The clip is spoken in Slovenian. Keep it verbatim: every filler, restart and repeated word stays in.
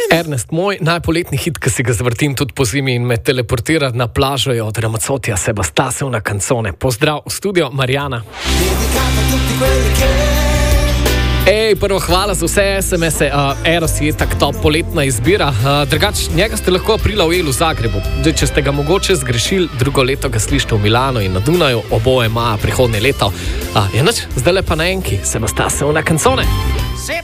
Ernest, moj najpoletni hit, ki si ga zvrtim tudi po zimi in me teleportira na plažo, je od Ramazzottija Se bastasse una canzone. Pozdrav v studio, Marjana. Ej, prvo hvala za vse es em es-e. Uh, Eros je tak top poletna izbira. Uh, drugač, njega ste lahko aprila ujeli v Zagrebu. Zdaj, če ste ga mogoče zgrešili, drugo leto ga slišite v Milano in na Dunaju, oboje maja prihodnje leto. Uh, je noč, zdaj le pa na enki, Se bastasse una canzone.